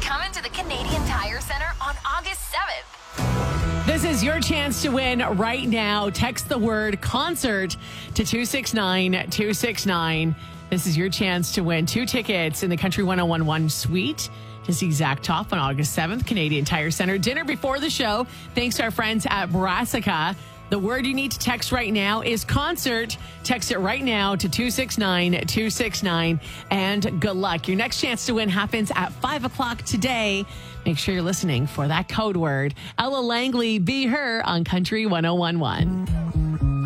coming to the Canadian Tire Center on August 7th. This is your chance to win right now. Text the word concert to 269-269. This is your chance to win 2 tickets in the Country 1011 suite to see Zach Toff on August 7th, Canadian Tire Center. Dinner before the show, thanks to our friends at Brassica. The word you need to text right now is concert. Text it right now to 269-269. And good luck. Your next chance to win happens at 5 o'clock today. Make sure you're listening for that code word. Ella Langley, Be Her on Country 1011.